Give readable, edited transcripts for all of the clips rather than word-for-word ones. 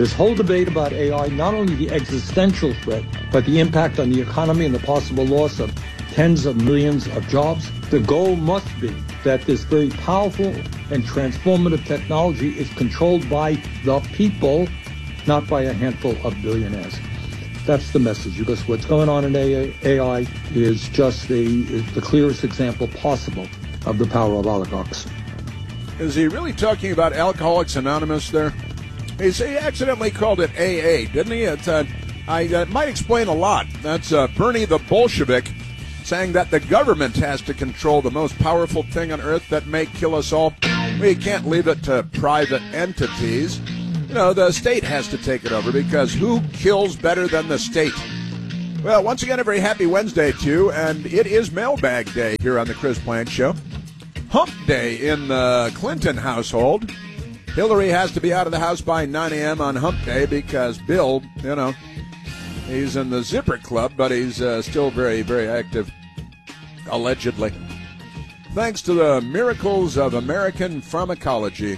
This whole debate about AI, not only the existential threat, but the impact on the economy and the possible loss of tens of millions of jobs, the goal must be that this very powerful and transformative technology is controlled by the people, not by a handful of billionaires. That's the message, because what's going on in AI is just the clearest example possible of the power of oligarchs. Is he really talking about Alcoholics Anonymous there? He accidentally called it AA, didn't he? It might explain a lot. That's Bernie the Bolshevik saying that the government has to control the most powerful thing on earth that may kill us all. We can't leave it to private entities. You know, the state has to take it over, because who kills better than the state? Well, once again, a very happy Wednesday to you, and it is Mailbag Day here on the Chris Plante Show. Hump Day in the Clinton household. Hillary has to be out of the house by 9 a.m. on Hump Day because Bill, you know, he's in the Zipper Club, but he's still very, very active, allegedly. Thanks to the miracles of American pharmacology.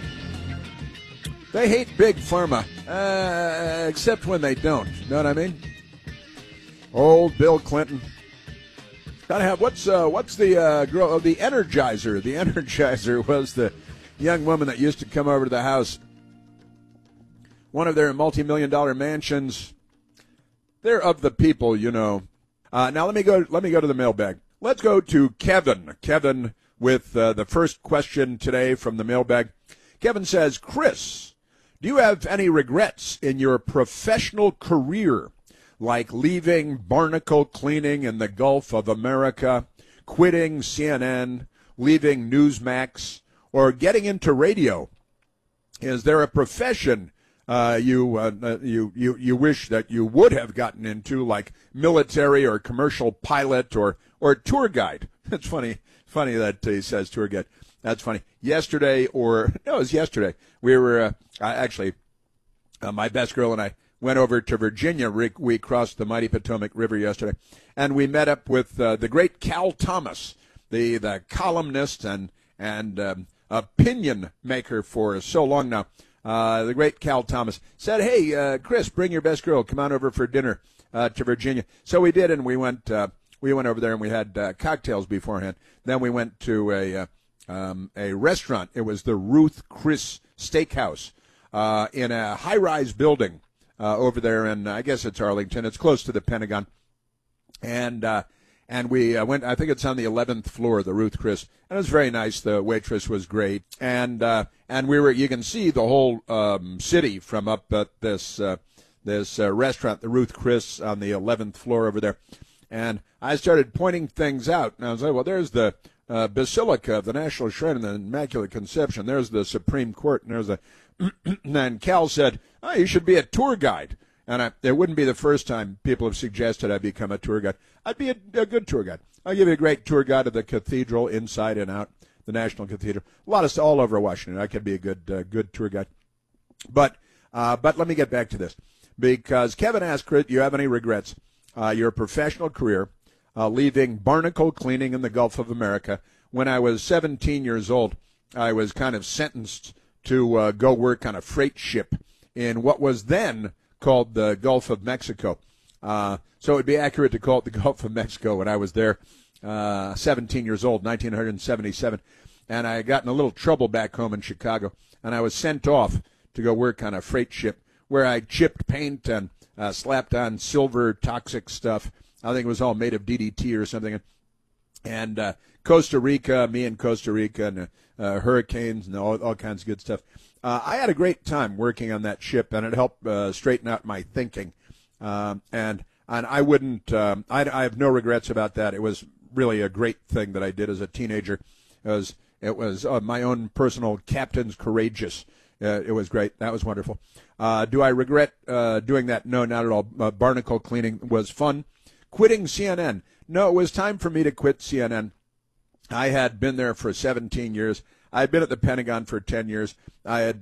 They hate big pharma, except when they don't. You know what I mean? Old Bill Clinton. Gotta have what's the girl? Oh, the Energizer. The Energizer was the young woman that used to come over to the house. One of their multi-million-dollar mansions. They're of the people, you know. Now let me go to the mailbag. Let's go to Kevin. Kevin with the first question today from the mailbag. Kevin says, Chris, do you have any regrets in your professional career, like leaving barnacle cleaning in the Gulf of America, quitting CNN, leaving Newsmax, or getting into radio? Is there a profession you wish that you would have gotten into, like military or commercial pilot or tour guide? It's funny that he says tour guide. That's funny. It was yesterday. We were my best girl and I went over to Virginia. We crossed the mighty Potomac River yesterday, and we met up with the great Cal Thomas, the columnist and opinion maker for so long now. The great Cal Thomas said, "Hey, Chris, bring your best girl. Come on over for dinner to Virginia." So we did, and we went over there, and we had cocktails beforehand. Then we went to a restaurant. It was the Ruth Chris Steakhouse in a high-rise building over there in, I guess it's Arlington. It's close to the Pentagon. And we went, I think it's on the 11th floor, the Ruth Chris. And it was very nice. The waitress was great. And you can see the whole city from up at this restaurant, the Ruth Chris, on the 11th floor over there. And I started pointing things out. And I was like, well, there's the Basilica of the National Shrine of the Immaculate Conception. There's the Supreme Court. And there's and Cal said, oh, you should be a tour guide. And it wouldn't be the first time people have suggested I become a tour guide. I'd be a good tour guide. I'll give you a great tour guide of the cathedral, inside and out, the National Cathedral. A lot of stuff all over Washington. I could be a good tour guide. But let me get back to this, because Kevin asked, do you have any regrets? Your professional career, leaving barnacle cleaning in the Gulf of America. When I was 17 years old, I was kind of sentenced to go work on a freight ship in what was then called the Gulf of Mexico. So it would be accurate to call it the Gulf of Mexico when I was there, 17 years old, 1977. And I got in a little trouble back home in Chicago, and I was sent off to go work on a freight ship where I chipped paint and slapped on silver toxic stuff. I think it was all made of DDT or something. And Costa Rica and hurricanes and all kinds of good stuff. I had a great time working on that ship, and it helped straighten out my thinking. And I wouldn't. I have no regrets about that. It was really a great thing that I did as a teenager. It was my own personal captain's courageous. It was great. That was wonderful. Do I regret doing that? No, not at all. Barnacle cleaning was fun. Quitting CNN. No, it was time for me to quit CNN. I had been there for 17 years. I had been at the Pentagon for 10 years. I had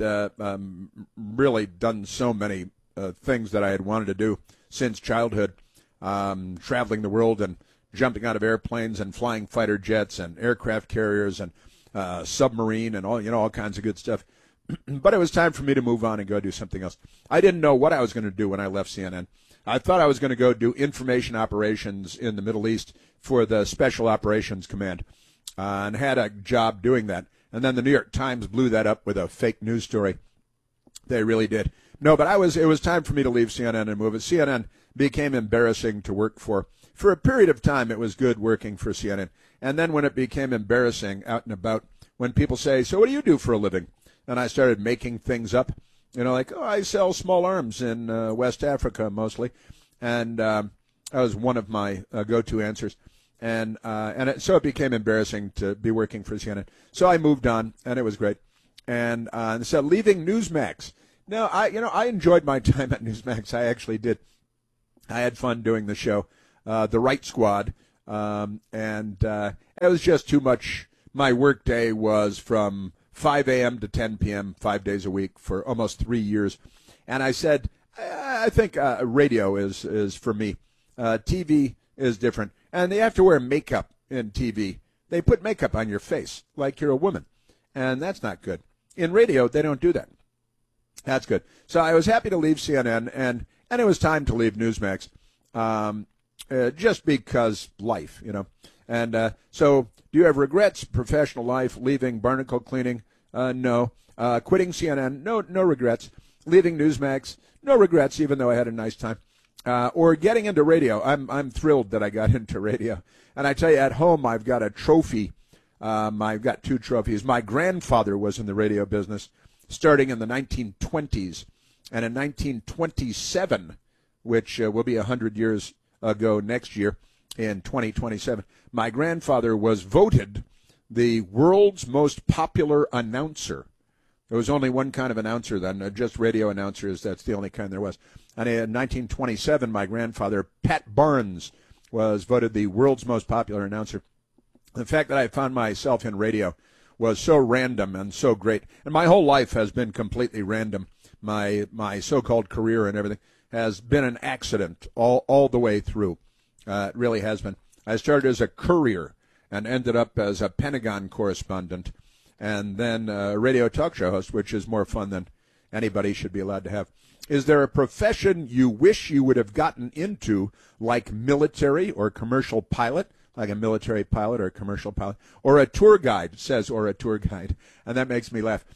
really done so many things that I had wanted to do since childhood, traveling the world and jumping out of airplanes and flying fighter jets and aircraft carriers and submarine and all kinds of good stuff. but it was time for me to move on and go do something else. I didn't know what I was going to do when I left CNN. I thought I was going to go do information operations in the Middle East for the Special Operations Command, and had a job doing that. And then the New York Times blew that up with a fake news story. They really did. No, but it was time for me to leave CNN and move it. CNN became embarrassing to work for. For a period of time, it was good working for CNN. And then when it became embarrassing out and about, when people say, so what do you do for a living? And I started making things up, like, I sell small arms in West Africa mostly. And that was one of my go-to answers. So it became embarrassing to be working for CNN. So I moved on, and it was great. And so leaving Newsmax. No, I enjoyed my time at Newsmax. I actually did. I had fun doing the show, The Right Squad, and it was just too much. My work day was from 5 a.m. to 10 p.m., 5 days a week for almost 3 years. And I said, I think radio is for me. TV is different. And they have to wear makeup in TV. They put makeup on your face like you're a woman. And that's not good. In radio, they don't do that. That's good. So I was happy to leave CNN, and it was time to leave Newsmax, just because life, And so do you have regrets? Professional life, leaving barnacle cleaning? No. Quitting CNN? No regrets. Leaving Newsmax? No regrets, even though I had a nice time. Or getting into radio. I'm thrilled that I got into radio. And I tell you, at home, I've got a trophy. I've got 2 trophies. My grandfather was in the radio business starting in the 1920s. And in 1927, which will be 100 years ago next year in 2027, my grandfather was voted the world's most popular announcer. There was only one kind of announcer then, just radio announcers. That's the only kind there was. And in 1927, my grandfather, Pat Barnes, was voted the world's most popular announcer. The fact that I found myself in radio was so random and so great. And my whole life has been completely random. My so-called career and everything has been an accident all the way through. It really has been. I started as a courier and ended up as a Pentagon correspondent, and then a radio talk show host, which is more fun than anybody should be allowed to have. Is there a profession you wish you would have gotten into, like military or commercial pilot, like a military pilot or a commercial pilot, or a tour guide, or a tour guide, and that makes me laugh.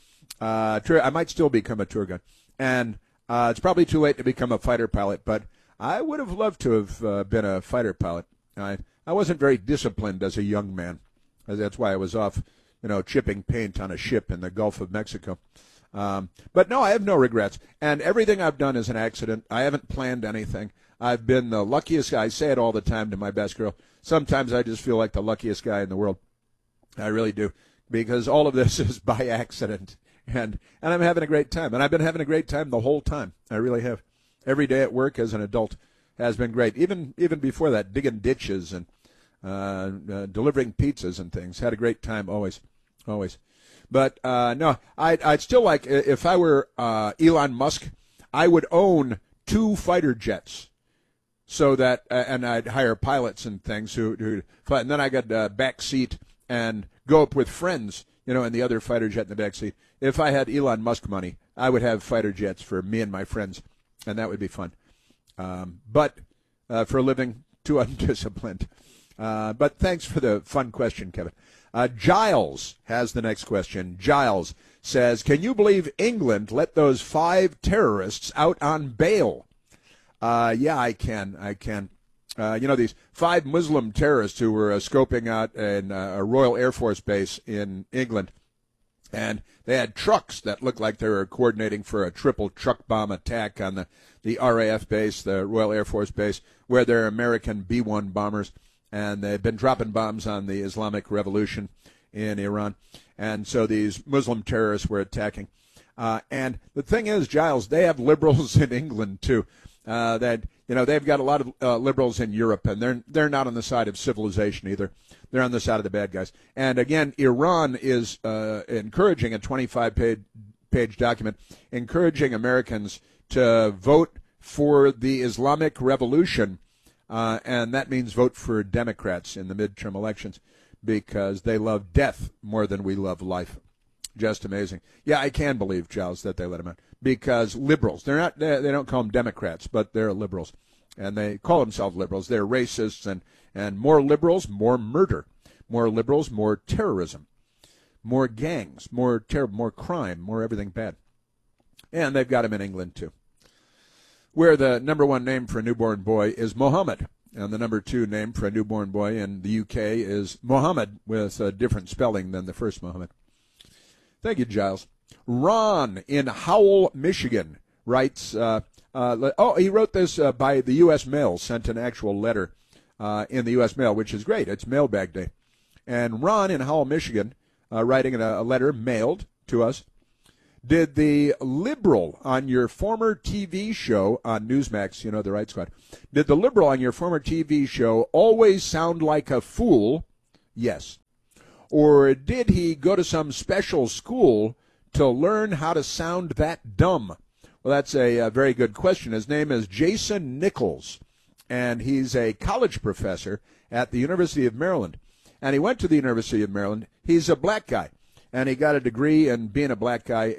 I might still become a tour guide, and it's probably too late to become a fighter pilot, but I would have loved to have been a fighter pilot. I wasn't very disciplined as a young man. That's why I was off, chipping paint on a ship in the Gulf of Mexico. But no, I have no regrets. And everything I've done is an accident. I haven't planned anything. I've been the luckiest guy. I say it all the time to my best girl. Sometimes I just feel like the luckiest guy in the world. I really do. Because all of this is by accident. And I'm having a great time. And I've been having a great time the whole time. I really have. Every day at work as an adult has been great. Even before that, digging ditches and delivering pizzas and things. Had a great time always. But no, I'd still like, if I were Elon Musk, I would own 2 fighter jets, so that and I'd hire pilots and things who fly, and then I got a back seat and go up with friends, in the other fighter jet in the back seat. If I had Elon Musk money, I would have fighter jets for me and my friends, and that would be fun. But for a living, too undisciplined. But thanks for the fun question, Kevin. Giles has the next question. Giles says, can you believe England let those 5 terrorists out on bail? Yeah, I can. These 5 Muslim terrorists who were scoping out a Royal Air Force base in England, and they had trucks that looked like they were coordinating for a triple truck bomb attack on the RAF base, the Royal Air Force base, where there are American B-1 bombers. And they've been dropping bombs on the Islamic Revolution in Iran. And so these Muslim terrorists were attacking. And the thing is, Giles, they have liberals in England, too. They've got a lot of liberals in Europe, and they're not on the side of civilization either. They're on the side of the bad guys. And, again, Iran is encouraging, a 25-page document, encouraging Americans to vote for the Islamic Revolution. And that means vote for Democrats in the midterm elections, because they love death more than we love life. Just amazing. Yeah, I can believe, Giles, that they let him out because liberals. They don't call them Democrats, but they're liberals, and they call themselves liberals. They're racists, and more liberals, more murder. More liberals, more terrorism. More gangs, more terror, more crime, more everything bad. And they've got him in England, too, where the number one name for a newborn boy is Mohammed, and the number two name for a newborn boy in the UK is Mohammed, with a different spelling than the first Mohammed. Thank you, Giles. Ron in Howell, Michigan, writes, he wrote this by the U.S. mail, sent an actual letter in the U.S. mail, which is great. It's mailbag day. And Ron in Howell, Michigan, writing a letter mailed to us, did the liberal on your former TV show on Newsmax, you know, the Right Squad, did the liberal on your former TV show always sound like a fool? Yes. Or did he go to some special school to learn how to sound that dumb? Well, that's a very good question. His name is Jason Nichols, and he's a college professor at the University of Maryland. And he went to the University of Maryland. He's a black guy, and he got a degree in being a black guy,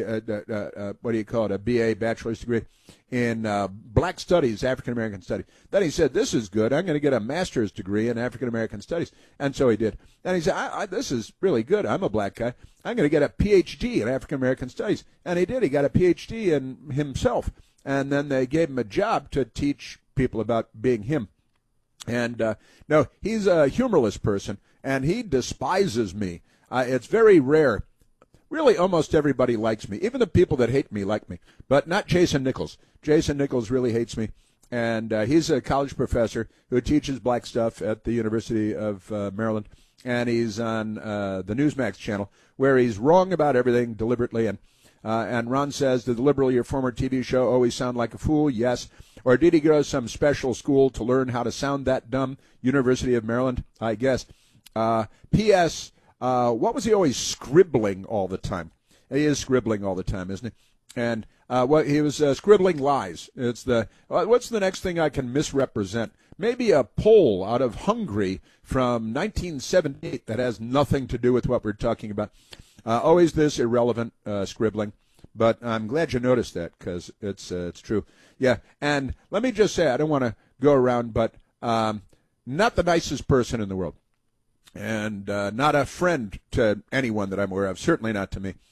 what do you call it, a BA, bachelor's degree, in black studies, African-American studies. Then he said, this is good. I'm going to get a master's degree in African-American studies. And so he did. And he said, this is really good. I'm a black guy. I'm going to get a PhD in African-American studies. And he did. He got a PhD in himself. And then they gave him a job to teach people about being him. And, no, he's a humorless person, and he despises me. It's very rare. Really, almost everybody likes me. Even the people that hate me like me, but not Jason Nichols. Jason Nichols really hates me, and he's a college professor who teaches black stuff at the University of Maryland, and he's on the Newsmax channel, where he's wrong about everything deliberately. And Ron says, did the liberal your former TV show always sound like a fool? Yes. Or did he go to some special school to learn how to sound that dumb? University of Maryland, I guess. P.S. What was he always scribbling all the time? He is scribbling all the time, isn't he? And he was scribbling lies. It's what's the next thing I can misrepresent? Maybe a poll out of Hungary from 1978 that has nothing to do with what we're talking about. Always this irrelevant scribbling. But I'm glad you noticed that, because it's true. Yeah, and let me just say, I don't want to go around, but not the nicest person in the world. And not a friend to anyone that I'm aware of, certainly not to me.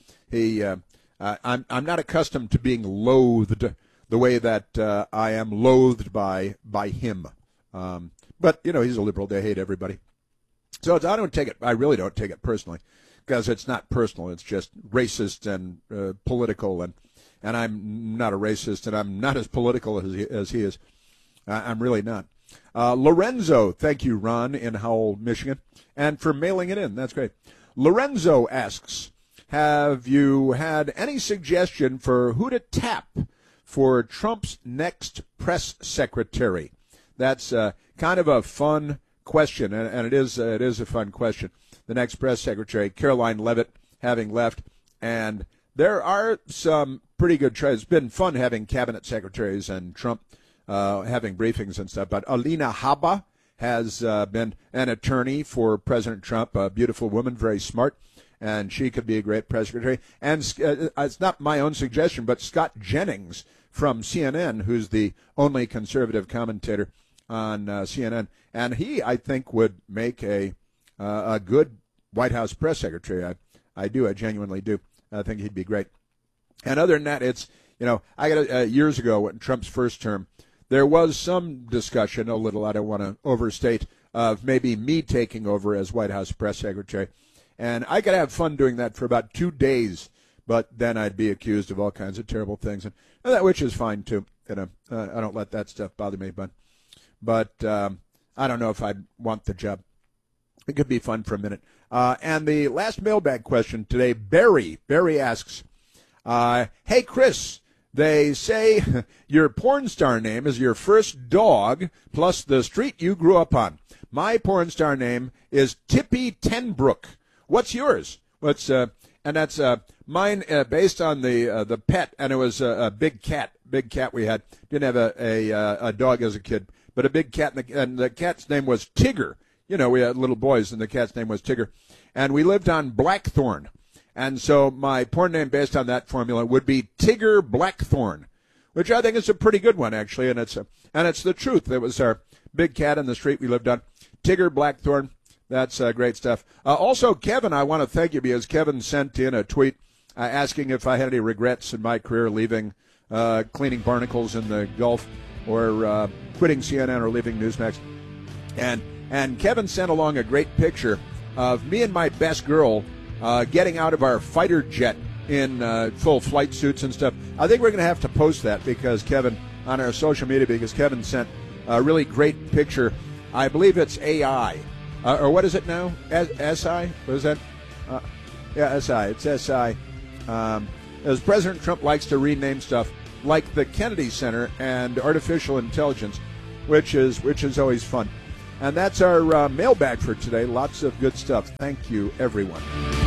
I'm not accustomed to being loathed the way that I am loathed by him. But, you know, he's a liberal. They hate everybody. So I really don't take it personally, because it's not personal. It's just racist and political, and I'm not a racist, and I'm not as political as he is. I'm really not. Lorenzo, thank you, Ron, in Howell, Michigan, and for mailing it in. That's great. Lorenzo asks, have you had any suggestion for who to tap for Trump's next press secretary? That's kind of a fun question, and it is a fun question. The next press secretary, Caroline Leavitt, having left, and there are some pretty good tries. It's been fun having cabinet secretaries and Trump having briefings and stuff. But Alina Habba has been an attorney for President Trump, a beautiful woman, very smart, and she could be a great press secretary. And it's not my own suggestion, but Scott Jennings from CNN, who's the only conservative commentator on CNN, and he, I think, would make a good White House press secretary. I genuinely do. I think he'd be great. And other than that, it's, you know, I got years ago in Trump's first term, there was some discussion, a little, I don't want to overstate, of maybe me taking over as White House press secretary. And I could have fun doing that for about 2 days, but then I'd be accused of all kinds of terrible things, and that, which is fine too. You know, I don't let that stuff bother me, but I don't know if I'd want the job. It could be fun for a minute. And the last mailbag question today, Barry asks, hey, Chris, they say your porn star name is your first dog plus the street you grew up on. My porn star name is Tippy Tenbrook. What's yours? And that's mine, based on the pet, and it was a big cat we had. Didn't have a dog as a kid, but a big cat, and the cat's name was Tigger. You know, we had little boys, and the cat's name was Tigger. And we lived on Blackthorn. And so my porn name based on that formula would be Tigger Blackthorn, which I think is a pretty good one, actually, and it's the truth. It was our big cat in the street we lived on, Tigger Blackthorn. That's great stuff. Also, Kevin, I want to thank you because Kevin sent in a tweet asking if I had any regrets in my career leaving cleaning barnacles in the Gulf or quitting CNN or leaving Newsmax. And Kevin sent along a great picture of me and my best girl getting out of our fighter jet in full flight suits and stuff. I think we're going to have to post that because Kevin, on our social media, because Kevin sent a really great picture. I believe it's AI. Or what is it now? SI? What is that? Yeah, SI. It's SI. As President Trump likes to rename stuff, like the Kennedy Center and artificial intelligence, which is always fun. And that's our mailbag for today. Lots of good stuff. Thank you, everyone.